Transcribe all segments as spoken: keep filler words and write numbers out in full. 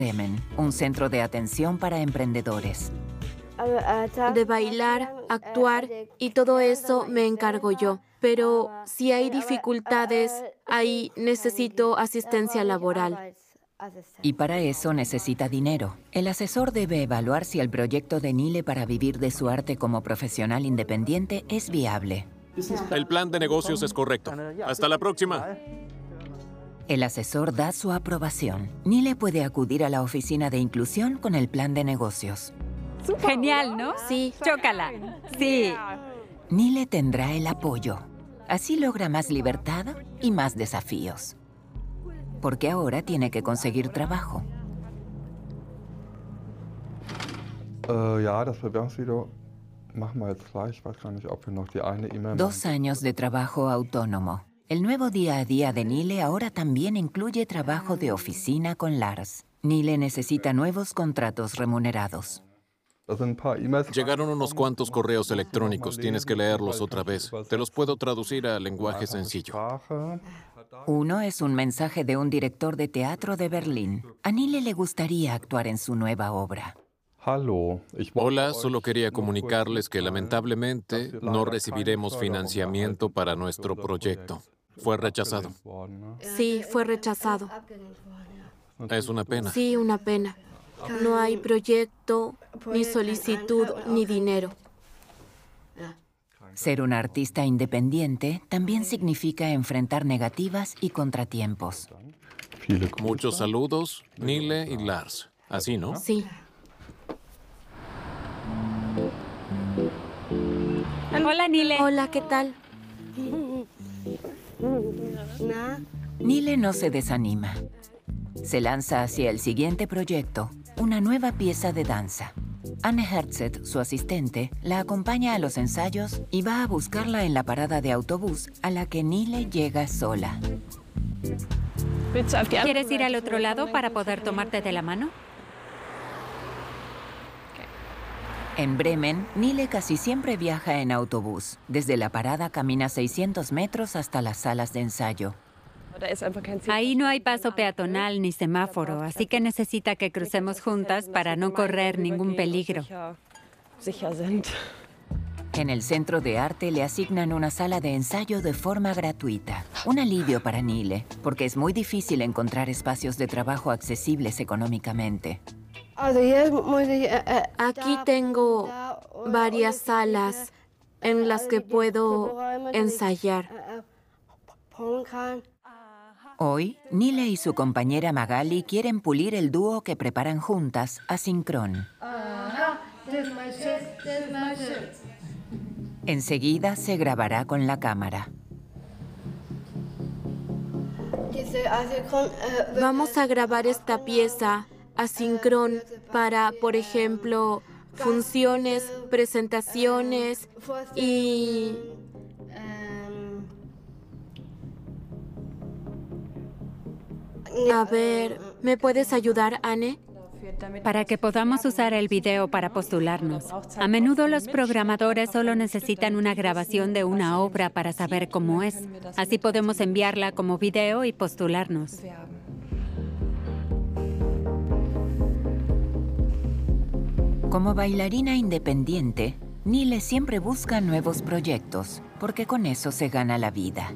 Bremen, un centro de atención para emprendedores. De bailar, actuar y todo eso me encargo yo. Pero si hay dificultades, ahí necesito asistencia laboral. Y para eso necesita dinero. El asesor debe evaluar si el proyecto de Nile para vivir de su arte como profesional independiente es viable. El plan de negocios es correcto. Hasta la próxima. El asesor da su aprobación. Nile puede acudir a la oficina de inclusión con el plan de negocios. Genial, ¿no? Sí. Chócala. Sí. Nile tendrá el apoyo. Así logra más libertad y más desafíos. Porque ahora tiene que conseguir trabajo. Dos años de trabajo autónomo. El nuevo día a día de Nile ahora también incluye trabajo de oficina con Lars. Nile necesita nuevos contratos remunerados. Llegaron unos cuantos correos electrónicos. Tienes que leerlos otra vez. Te los puedo traducir a lenguaje sencillo. Uno es un mensaje de un director de teatro de Berlín. A Nile le gustaría actuar en su nueva obra. Hola, solo quería comunicarles que lamentablemente no recibiremos financiamiento para nuestro proyecto. Fue rechazado. Sí, fue rechazado. Es una pena. Sí, una pena. No hay proyecto, ni solicitud, ni dinero. Ser un artista independiente también significa enfrentar negativas y contratiempos. Muchos saludos, Nile y Lars. Así, ¿no? Sí. Hola, Nile. Hola, ¿qué tal? Nile no se desanima. Se lanza hacia el siguiente proyecto, una nueva pieza de danza. Anne Herzet, su asistente, la acompaña a los ensayos y va a buscarla en la parada de autobús a la que Nile llega sola. ¿Quieres ir al otro lado para poder tomarte de la mano? En Bremen, Nile casi siempre viaja en autobús. Desde la parada camina seiscientos metros hasta las salas de ensayo. Ahí no hay paso peatonal ni semáforo, así que necesita que crucemos juntas para no correr ningún peligro. En el Centro de Arte le asignan una sala de ensayo de forma gratuita. Un alivio para Nile, porque es muy difícil encontrar espacios de trabajo accesibles económicamente. Aquí tengo varias salas en las que puedo ensayar. Hoy, Nile y su compañera Magali quieren pulir el dúo que preparan juntas, Asincron. Enseguida se grabará con la cámara. Vamos a grabar esta pieza asincron para, por ejemplo, funciones, presentaciones y... A ver, ¿me puedes ayudar, Anne? Para que podamos usar el video para postularnos. A menudo los programadores solo necesitan una grabación de una obra para saber cómo es. Así podemos enviarla como video y postularnos. Como bailarina independiente, Nile siempre busca nuevos proyectos, porque con eso se gana la vida.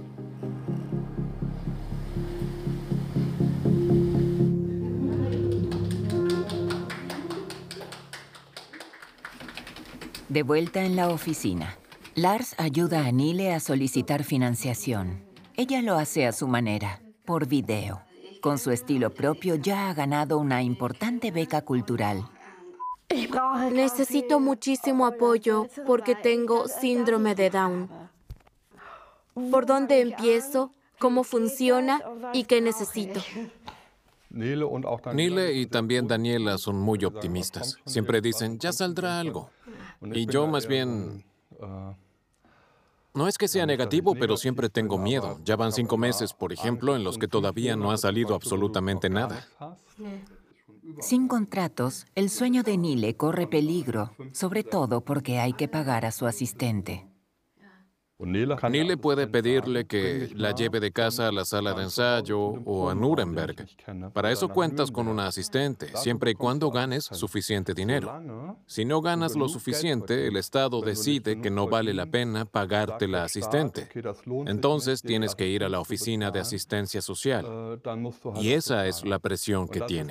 De vuelta en la oficina, Lars ayuda a Nile a solicitar financiación. Ella lo hace a su manera, por video. Con su estilo propio ya ha ganado una importante beca cultural. Necesito muchísimo apoyo porque tengo síndrome de Down. ¿Por dónde empiezo? ¿Cómo funciona? ¿Y qué necesito? Nile y también Daniela son muy optimistas. Siempre dicen, ya saldrá algo. Y yo más bien... No es que sea negativo, pero siempre tengo miedo. Ya van cinco meses, por ejemplo, en los que todavía no ha salido absolutamente nada. Sin contratos, el sueño de Nile corre peligro, sobre todo porque hay que pagar a su asistente. Nile puede pedirle que la lleve de casa a la sala de ensayo o a Nuremberg. Para eso cuentas con una asistente, siempre y cuando ganes suficiente dinero. Si no ganas lo suficiente, el Estado decide que no vale la pena pagarte la asistente. Entonces tienes que ir a la oficina de asistencia social. Y esa es la presión que tiene.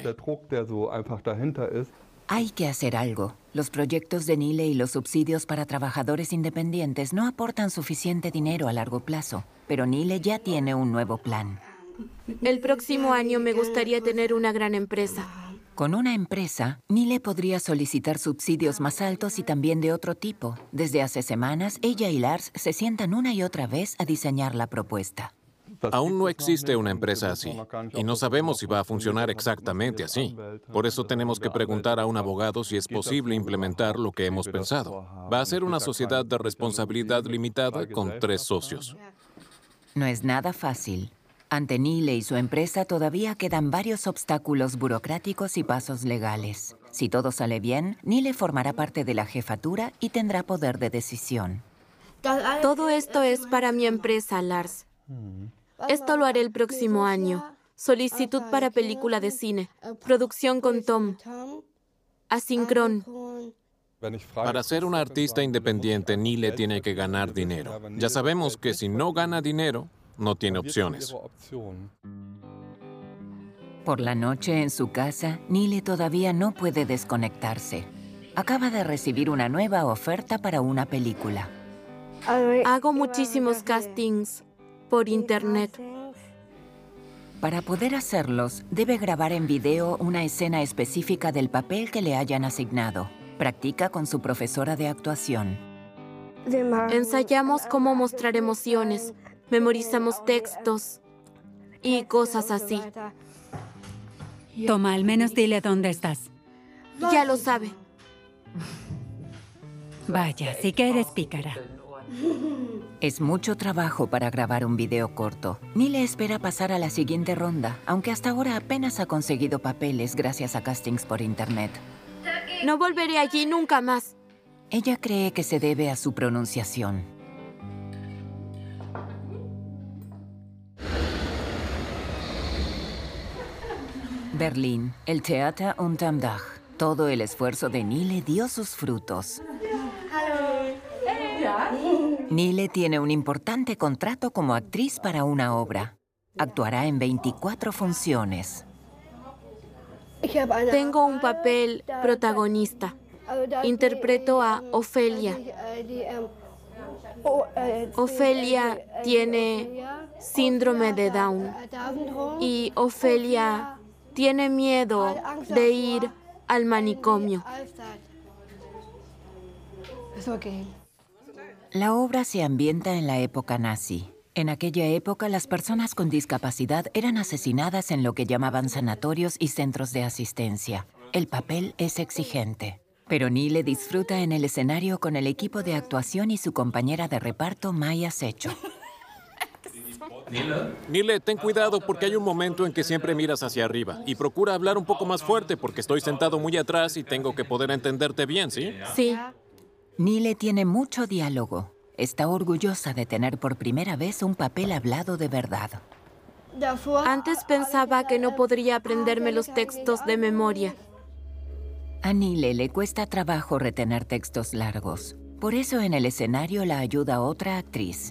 Hay que hacer algo. Los proyectos de Nile y los subsidios para trabajadores independientes no aportan suficiente dinero a largo plazo, pero Nile ya tiene un nuevo plan. El próximo año me gustaría tener una gran empresa. Con una empresa, Nile podría solicitar subsidios más altos y también de otro tipo. Desde hace semanas, ella y Lars se sientan una y otra vez a diseñar la propuesta. Aún no existe una empresa así, y no sabemos si va a funcionar exactamente así. Por eso tenemos que preguntar a un abogado si es posible implementar lo que hemos pensado. Va a ser una sociedad de responsabilidad limitada con tres socios. No es nada fácil. Ante Nile y su empresa todavía quedan varios obstáculos burocráticos y pasos legales. Si todo sale bien, Nile formará parte de la jefatura y tendrá poder de decisión. Todo esto es para mi empresa, Lars. Esto lo haré el próximo año. Solicitud para película de cine. Producción con Tom. Asincron. Para ser una artista independiente, Nile tiene que ganar dinero. Ya sabemos que si no gana dinero, no tiene opciones. Por la noche en su casa, Nile todavía no puede desconectarse. Acaba de recibir una nueva oferta para una película. Hago muchísimos castings por internet. Para poder hacerlos, debe grabar en video una escena específica del papel que le hayan asignado. Practica con su profesora de actuación. Ensayamos cómo mostrar emociones, memorizamos textos y cosas así. Toma, al menos dile dónde estás. Ya lo sabe. Vaya, sí que eres pícara. Es mucho trabajo para grabar un video corto. Nile espera pasar a la siguiente ronda, aunque hasta ahora apenas ha conseguido papeles gracias a castings por internet. No volveré allí nunca más. Ella cree que se debe a su pronunciación. Berlín, el Theater unterm Dach. Todo el esfuerzo de Nile dio sus frutos. Nile tiene un importante contrato como actriz para una obra. Actuará en veinticuatro funciones. Tengo un papel protagonista. Interpreto a Ofelia. Ofelia tiene síndrome de Down y Ofelia tiene miedo de ir al manicomio. La obra se ambienta en la época nazi. En aquella época, las personas con discapacidad eran asesinadas en lo que llamaban sanatorios y centros de asistencia. El papel es exigente. Pero Nile disfruta en el escenario con el equipo de actuación y su compañera de reparto, Maya Secho. Nile, ten cuidado porque hay un momento en que siempre miras hacia arriba. Y procura hablar un poco más fuerte porque estoy sentado muy atrás y tengo que poder entenderte bien, ¿sí? Sí. Nile tiene mucho diálogo. Está orgullosa de tener por primera vez un papel hablado de verdad. Antes pensaba que no podría aprenderme los textos de memoria. A Nile le cuesta trabajo retener textos largos. Por eso en el escenario la ayuda otra actriz.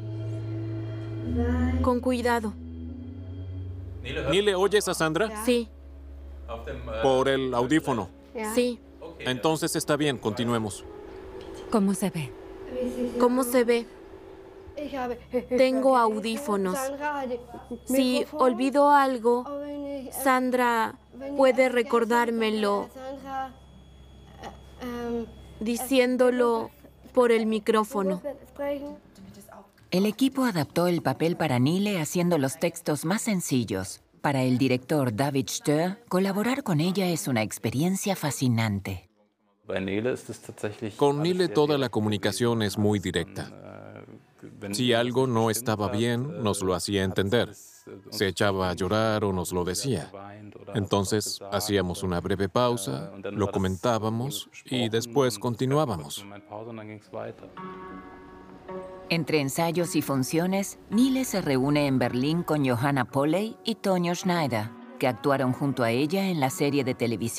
Con cuidado. Nile, ¿oyes a Sandra? Sí. Por el audífono. Sí. Entonces está bien, continuemos. ¿Cómo se ve? ¿Cómo se ve? Tengo audífonos. Si olvido algo, Sandra puede recordármelo diciéndolo por el micrófono. El equipo adaptó el papel para Nile haciendo los textos más sencillos. Para el director David Stör, colaborar con ella es una experiencia fascinante. Con Nile toda la comunicación es muy directa. Si algo no estaba bien, nos lo hacía entender. Se echaba a llorar o nos lo decía. Entonces hacíamos una breve pausa, lo comentábamos y después continuábamos. Entre ensayos y funciones, Nile se reúne en Berlín con Johanna Polley y Tonio Schneider, que actuaron junto a ella en la serie de televisión